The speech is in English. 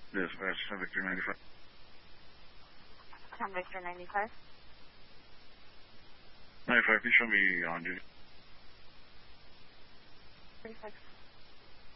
Dispatch, Victor 95. Victor 95. 95, please show me on duty. 36.